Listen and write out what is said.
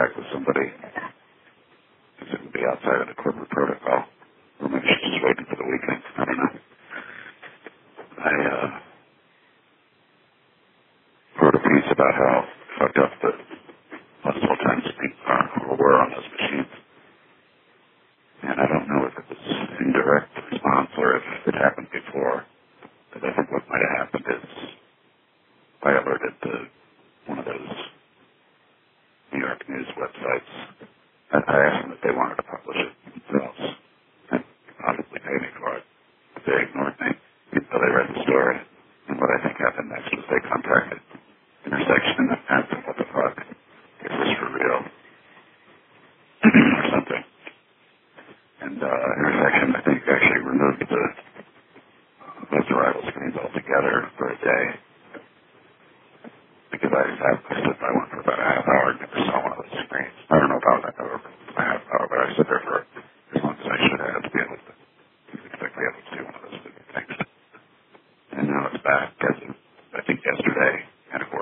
contact with somebody, because it would be outside of the corporate protocol. Or maybe she's just waiting for the weekend. I don't know. I wrote a piece about how fucked up the multiple times people were on those machines. And I don't know if it was indirect response or if it happened before. But I think what might have happened is I alerted one of those New York news websites. I asked them if they wanted to publish it themselves and obviously pay me for it. They ignored me until they read the story. And what I think happened next was they contacted Intersection and asked them what the fuck. Is this for real? Or something. And Intersection, I think, actually removed those arrival screens altogether for a day. Because I stood by one for about a half hour and never saw one of those screens. I don't know about that over a half hour, but I stood there for as long as I should have to be able to exactly able to see one of those things. And now it's back as of, I think, yesterday.